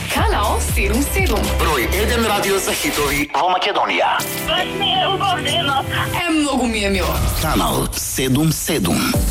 Kanal 77. Broj 1 radio za hitovi во Македонија. Mnogo mi je milo. Kanal 77.